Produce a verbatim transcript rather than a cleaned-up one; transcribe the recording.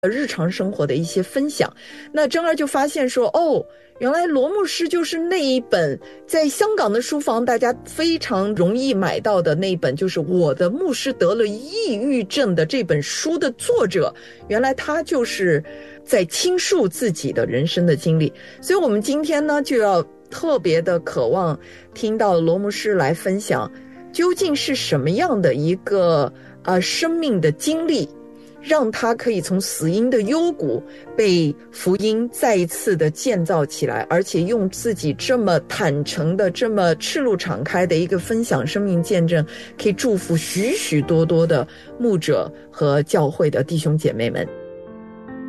日常生活的一些分享。那珍儿就发现说，哦，原来罗牧师就是那一本在香港的书房大家非常容易买到的那一本，就是我的牧师得了抑郁症的这本书的作者，原来他就是在倾诉自己的人生的经历。所以我们今天呢就要特别的渴望听到罗牧师来分享究竟是什么样的一个呃生命的经历，让他可以从死荫的幽谷被福音再一次的建造起来，而且用自己这么坦诚的这么赤露敞开的一个分享生命见证，可以祝福许许多多的牧者和教会的弟兄姐妹们。